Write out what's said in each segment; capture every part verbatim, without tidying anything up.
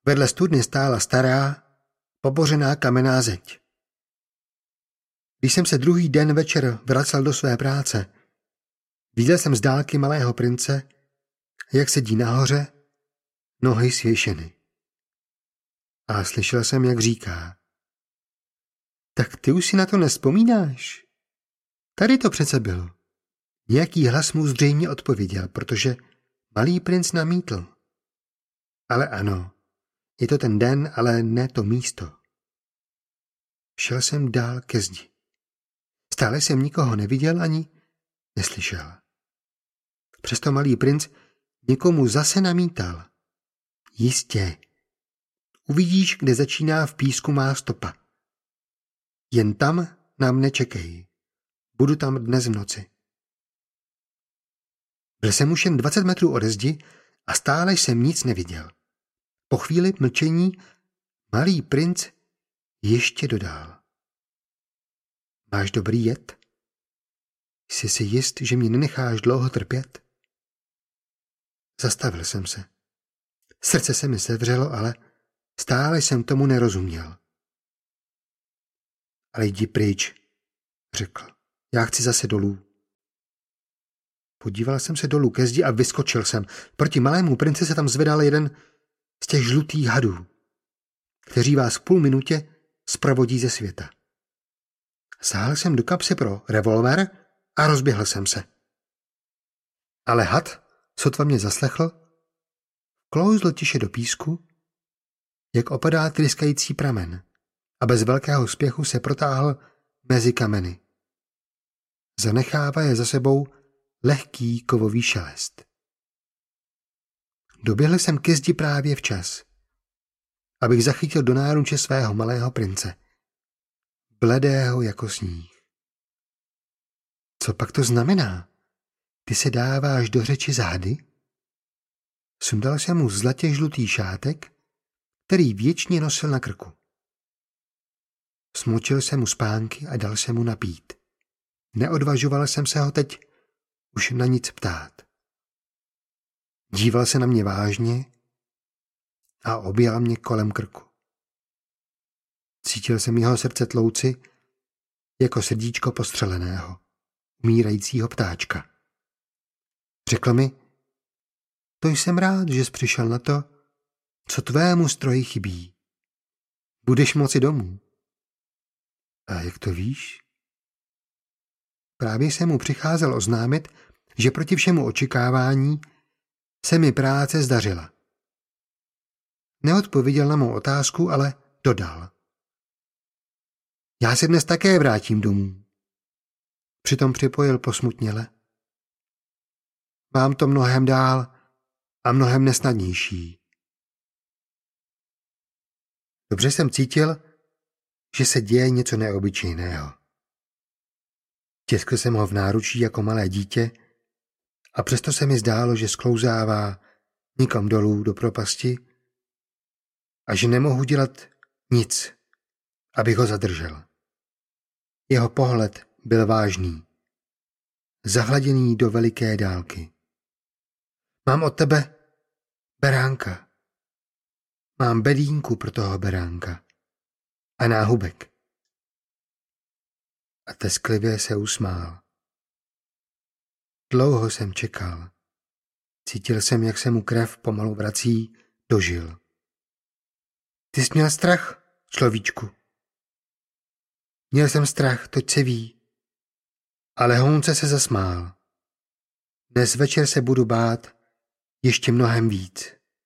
Vedle studny stála stará, pobořená kamenná zeď. Když jsem se druhý den večer vracel do své práce, viděl jsem z dálky malého prince, jak sedí nahoře, nohy svěšeny. A slyšel jsem, jak říká: tak ty už si na to nevzpomínáš? Tady to přece bylo. Nějaký hlas mu zřejmě odpověděl, protože malý princ namítl: ale ano, je to ten den, ale ne to místo. Šel jsem dál ke zdi. Stále jsem nikoho neviděl ani neslyšel. Přesto malý princ někomu zase namítal: jistě, uvidíš, kde začíná v písku má stopa. Jen tam na mne čekej. Budu tam dnes v noci. Byl jsem už jen dvacet metrů ode zdi a stále jsem nic neviděl. Po chvíli mlčení malý princ ještě dodal: máš dobrý jed? Jsi si jist, že mě nenecháš dlouho trpět? Zastavil jsem se. Srdce se mi sevřelo, ale stále jsem tomu nerozuměl. Ale jdi pryč, řekl. Já chci zase dolů. Podíval jsem se dolů ke zdi a vyskočil jsem. Proti malému princi se tam zvedal jeden z těch žlutých hadů, kteří vás v půl minutě zprovodí ze světa. Sáhl jsem do kapsy pro revolver a rozběhl jsem se. Ale had, sotva mě zaslechl, klouzl tiše do písku, jak opadá tryskající pramen, a bez velkého spěchu se protáhl mezi kameny. Zanechává je za sebou lehký kovový šelest. Doběhl jsem ke zdi právě včas, abych zachytil do náruče svého malého prince, bledého jako sníh. Co pak to znamená? Ty se dáváš do řeči zády? Sundal jsem mu zlatě žlutý šátek, který věčně nosil na krku. Smočil jsem mu spánky a dal jsem mu napít. Neodvažoval jsem se ho teď už na nic ptát. Díval se na mě vážně a objal mě kolem krku. Cítil jsem jeho srdce tlouci jako srdíčko postřeleného, umírajícího ptáčka. Řekl mi: to jsem rád, že jsi přišel na to, co tvému stroji chybí. Budeš moci domů. A jak to víš? Právě jsem mu přicházel oznámit, že proti všemu očekávání se mi práce zdařila. Neodpověděl na mou otázku, ale dodal: já se dnes také vrátím domů. Přitom připojil posmutněle: mám to mnohem dál a mnohem nesnadnější. Dobře jsem cítil, že se děje něco neobyčejného. Tiskl jsem ho v náručí jako malé dítě a přesto se mi zdálo, že sklouzává nikam dolů do propasti a že nemohu dělat nic, abych ho zadržel. Jeho pohled byl vážný, zahladěný do veliké dálky. Mám od tebe beránka. Mám bedínku pro toho beránka a náhubek. A tesklivě se usmál. Dlouho jsem čekal. Cítil jsem, jak se mu krev pomalu vrací do žil. Ty jsi měl strach, človíčku? Měl jsem strach, toť se ví. Ale Hounce se zasmál. Dnes večer se budu bát ještě mnohem víc.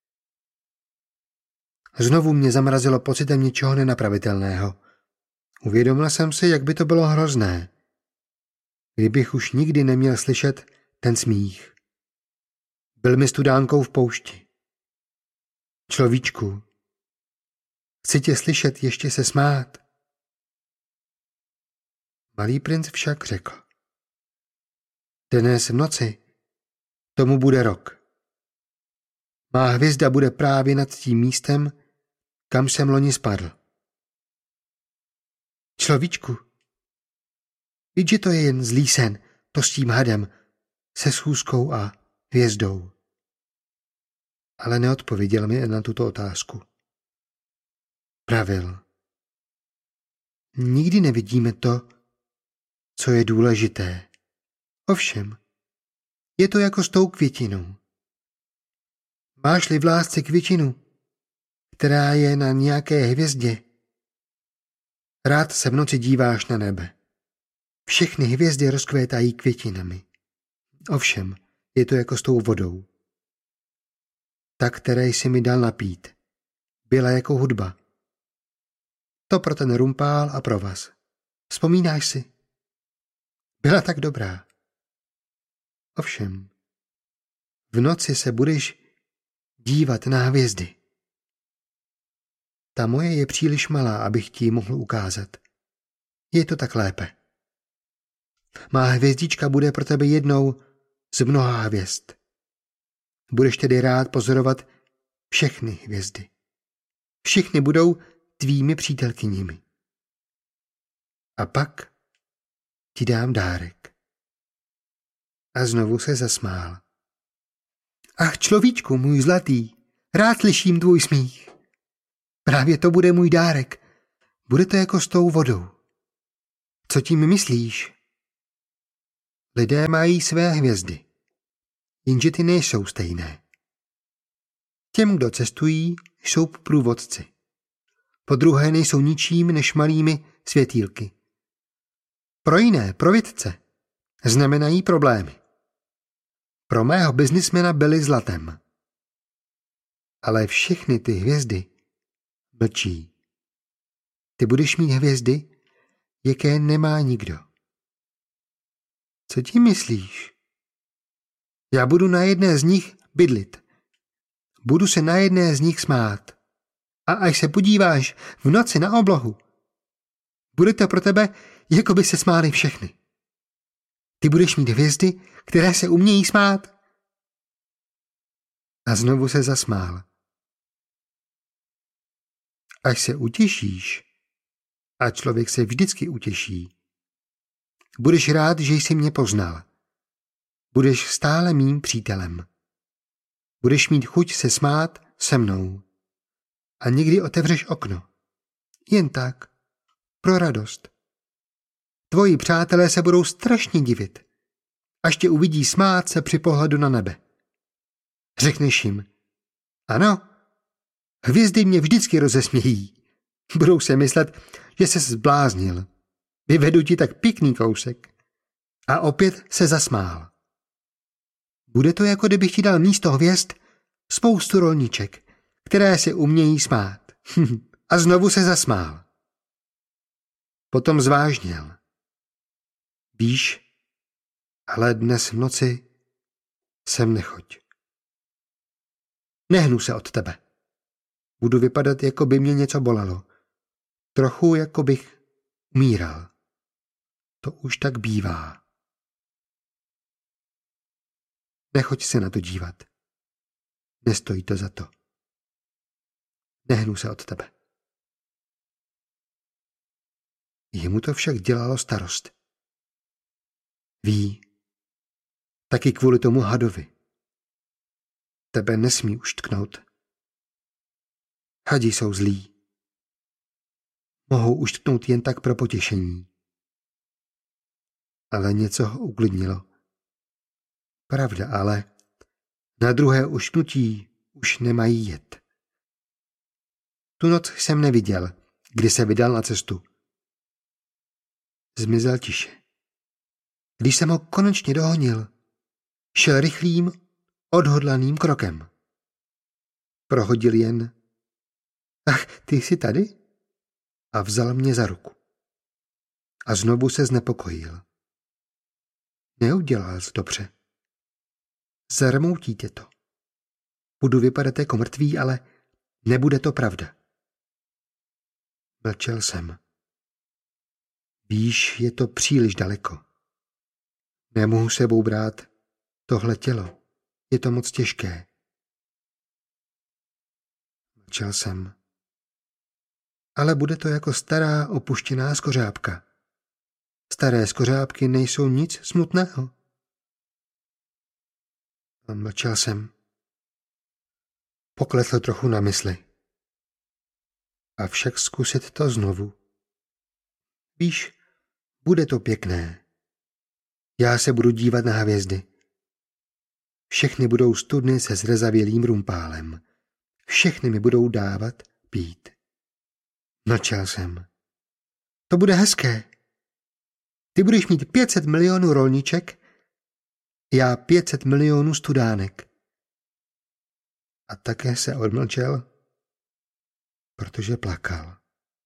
Znovu mě zamrazilo pocitem něčeho nenapravitelného. Uvědomil jsem si, jak by to bylo hrozné, kdybych už nikdy neměl slyšet ten smích. Byl mi studánkou v poušti. Človíčku, chci tě slyšet ještě se smát. Malý princ však řekl: dnes v noci tomu bude rok. Má hvězda bude právě nad tím místem, kam jsem loni spadl. Človíčku, víš, že to je jen zlý sen, to s tím hadem, se schůzkou a hvězdou. Ale neodpověděl mi na tuto otázku. Pravil. Nikdy nevidíme to, co je důležité. Ovšem, je to jako s tou květinou. Máš-li v lásce květinu, která je na nějaké hvězdě, rád se v noci díváš na nebe. Všechny hvězdy rozkvétají květinami. Ovšem, je to jako s tou vodou. Ta, které jsi mi dal napít, byla jako hudba. To pro ten rumpál a pro vás. Vzpomínáš si? Byla tak dobrá. Ovšem, v noci se budeš dívat na hvězdy. Ta moje je příliš malá, abych ti ji mohl ukázat. Je to tak lépe. Má hvězdička bude pro tebe jednou z mnoha hvězd. Budeš tedy rád pozorovat všechny hvězdy. Všichni budou tvými přítelkyněmi. A pak ti dám dárek. A znovu se zasmál. Ach, človíčku, můj zlatý, rád slyším tvůj smích. Právě to bude můj dárek. Bude to jako s tou vodou. Co tím myslíš? Lidé mají své hvězdy, jenže ty nejsou stejné. Těm, kdo cestují, jsou průvodci. Po druhé nejsou ničím než malými světýlky. Pro jiné, pro vědce, znamenají problémy. Pro mého biznismena byly zlatem. Ale všechny ty hvězdy mlčí. Ty budeš mít hvězdy, jaké nemá nikdo. Co ti myslíš? Já budu na jedné z nich bydlit. Budu se na jedné z nich smát. A až se podíváš v noci na oblohu, bude to pro tebe, jako by se smály všechny. Ty budeš mít hvězdy, které se umějí smát. A znovu se zasmál. Až se utěšíš, a člověk se vždycky utěší, budeš rád, že jsi mě poznal. Budeš stále mým přítelem. Budeš mít chuť se smát se mnou. A někdy otevřeš okno. Jen tak. Pro radost. Tvoji přátelé se budou strašně divit, až tě uvidí smát se při pohledu na nebe. Řekneš jim, ano, hvězdy mě vždycky rozesmějí. Budou se myslet, že se zbláznil. Vyvedu ti tak pěkný kousek. A opět se zasmál. Bude to, jako kdybych ti dal místo hvězd spoustu rolniček, které se umějí smát. A znovu se zasmál. Potom zvážněl. Víš, ale dnes v noci sem nechoď. Nehnu se od tebe. Budu vypadat, jako by mě něco bolelo. Trochu, jako bych umíral. To už tak bývá. Nechoď se na to dívat. Nestojí to za to. Nehnu se od tebe. Jemu to však dělalo starost. Ví, taky kvůli tomu hadovi. Tebe nesmí už tknout. Hadi jsou zlí. Mohou už tknout jen tak pro potěšení. Ale něco ho uklidnilo. Pravda, ale na druhé ušknutí už nemají jet. Tu noc jsem neviděl, kdy se vydal na cestu. Zmizel tiše. Když jsem ho konečně dohonil, šel rychlým, odhodlaným krokem. Prohodil jen, ach, ty jsi tady? A vzal mě za ruku. A znovu se znepokojil. Neudělal jsi dobře. Zarmoutí tě to. Budu vypadat jako mrtvý, ale nebude to pravda. Mlčel jsem. Víš, je to příliš daleko. Nemohu sebou brát tohle tělo. Je to moc těžké. Mlčel jsem. Ale bude to jako stará opuštěná skořápka. Staré skořápky nejsou nic smutného. A mlčel jsem. Poklesl trochu na mysli. avšak zkusit to znovu. Víš, bude to pěkné. Já se budu dívat na hvězdy. Všechny budou studny se zrezavělým rumpálem. Všechny mi budou dávat pít. Mlčel jsem. To bude hezké. Ty budeš mít pět set milionů rolniček, já pět set milionů studánek. A také se odmlčel, protože plakal.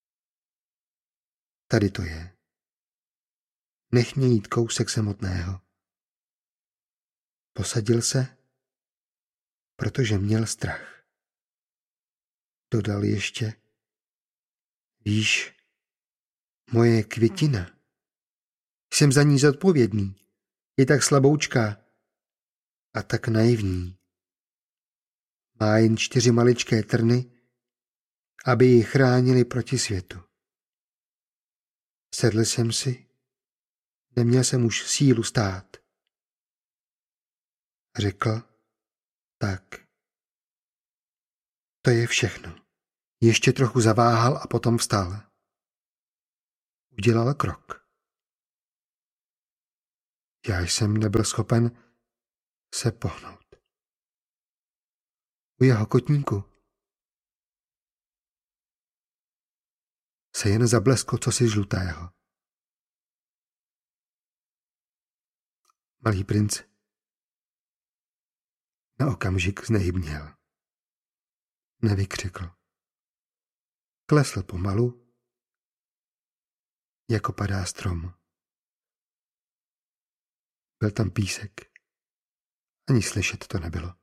Tady to je. Nech mě jít kousek samotného. Posadil se, protože měl strach. Dodal ještě, víš, moje květina, jsem za ní zodpovědný, je tak slaboučká a tak naivní. Má jen čtyři maličké trny, aby ji chránili proti světu. Sedl jsem si, neměl jsem už sílu stát. Řekl, tak. To je všechno. Ještě trochu zaváhal a potom vstal. Udělal krok. Já jsem nebyl schopen se pohnout. U jeho kotníku se jen zablesklo cosi žlutého. Malý princ na okamžik znehybněl. Nevykřikl. Klesl pomalu, jako padá strom. Byl tam písek. Ani slyšet to nebylo.